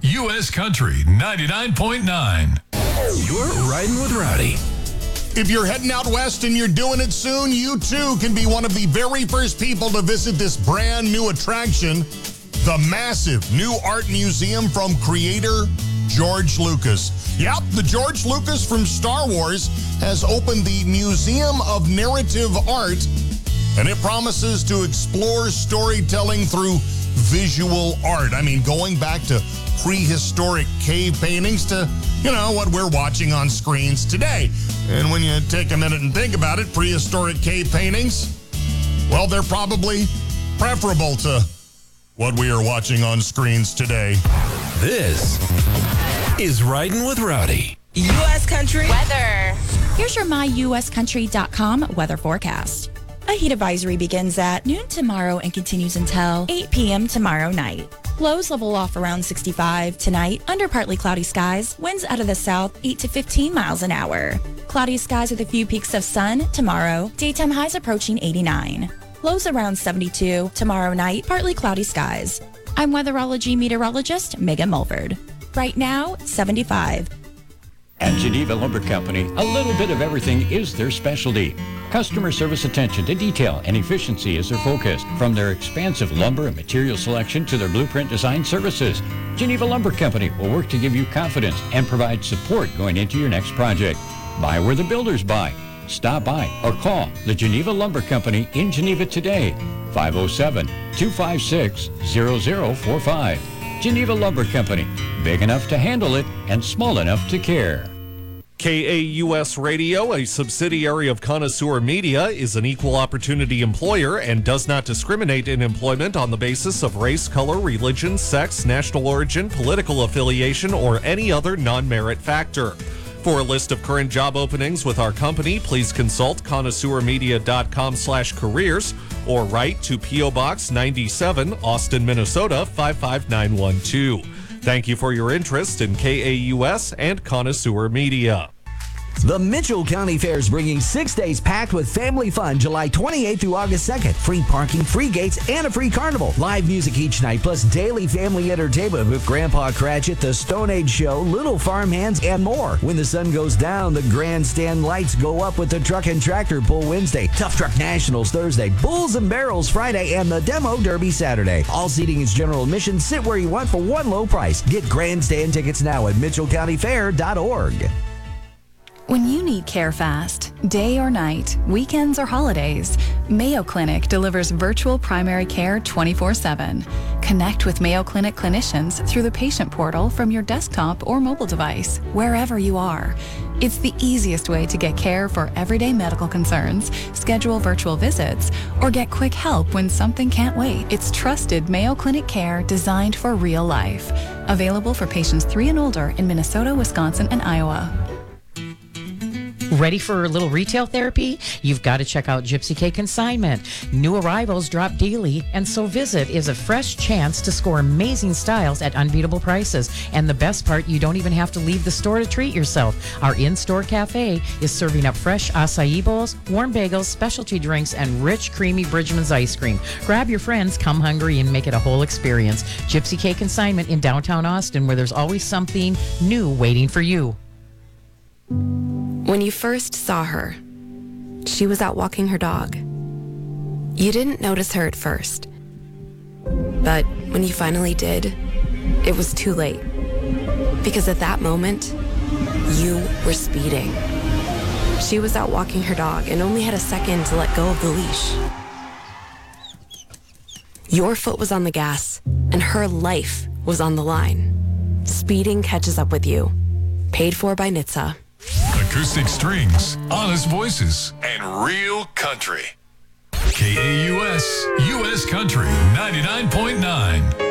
U.S. Country 99.9. You're riding with Rowdy. If you're heading out west and you're doing it soon, you too can be one of the very first people to visit this brand new attraction, the massive new art museum from creator George Lucas. Yep, the George Lucas from Star Wars has opened the Museum of Narrative Art, and it promises to explore storytelling through visual art. I mean, going back to prehistoric cave paintings to, what we're watching on screens today. And when you take a minute and think about it, prehistoric cave paintings, well, they're probably preferable to what we are watching on screens today. This is Riding with Rowdy. U.S. Country weather. Here's your myuscountry.com weather forecast. A heat advisory begins at noon tomorrow and continues until 8 p.m. tomorrow night. Lows level off around 65 tonight under partly cloudy skies. Winds out of the south 8 to 15 miles an hour. Cloudy skies with a few peaks of sun tomorrow. Daytime highs approaching 89. Lows around 72 tomorrow night. Partly cloudy skies. I'm weatherology meteorologist Megan Mulford. Right now, 75. At Geneva Lumber Company, a little bit of everything is their specialty. Customer service attention to detail and efficiency is their focus. From their expansive lumber and material selection to their blueprint design services, Geneva Lumber Company will work to give you confidence and provide support going into your next project. Buy where the builders buy. Stop by or call the Geneva Lumber Company in Geneva today, 507-256-0045. Geneva Lumber Company, big enough to handle it and small enough to care. KAUS Radio, a subsidiary of Connoisseur Media, is an equal opportunity employer and does not discriminate in employment on the basis of race, color, religion, sex, national origin, political affiliation, or any other non-merit factor. For a list of current job openings with our company, please consult connoisseurmedia.com/careers or write to P.O. Box 97, Austin, Minnesota 55912. Thank you for your interest in KAUS and Connoisseur Media. The Mitchell County Fair is bringing 6 days packed with family fun July 28th through August 2nd. Free parking, free gates, and a free carnival. Live music each night, plus daily family entertainment with Grandpa Cratchit, the Stone Age Show, Little Farmhands, and more. When the sun goes down, the grandstand lights go up with the Truck and Tractor Pull Wednesday, Tough Truck Nationals Thursday, Bulls and Barrels Friday, and the Demo Derby Saturday. All seating is general admission. Sit where you want for one low price. Get grandstand tickets now at mitchellcountyfair.org. When you need care fast, day or night, weekends or holidays, Mayo Clinic delivers virtual primary care 24/7. Connect with Mayo Clinic clinicians through the patient portal from your desktop or mobile device, wherever you are. It's the easiest way to get care for everyday medical concerns, schedule virtual visits, or get quick help when something can't wait. It's trusted Mayo Clinic care designed for real life. Available for patients 3 and older in Minnesota, Wisconsin, and Iowa. Ready for a little retail therapy? You've got to check out Gypsy K Consignment. New arrivals drop daily, and so Visit is a fresh chance to score amazing styles at unbeatable prices. And the best part, you don't even have to leave the store to treat yourself. Our in-store cafe is serving up fresh acai bowls, warm bagels, specialty drinks, and rich, creamy Bridgman's ice cream. Grab your friends, come hungry, and make it a whole experience. Gypsy K Consignment in downtown Austin, where there's always something new waiting for you. When you first saw her, she was out walking her dog. You didn't notice her at first. But when you finally did, it was too late. Because at that moment, you were speeding. She was out walking her dog and only had a second to let go of the leash. Your foot was on the gas, and her life was on the line. Speeding catches up with you. Paid for by NHTSA. Acoustic strings, honest voices, and real country. KAUS, U.S. Country 99.9.